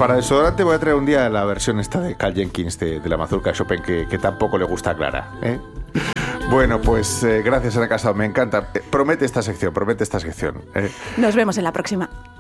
Para desodorante voy a traer un día la versión esta de Carl Jenkins de la mazurca de Chopin, que tampoco le gusta a Clara, ¿eh? Bueno, pues gracias, Ana Casado, me encanta. Promete esta sección, ¿eh? Nos vemos en la próxima.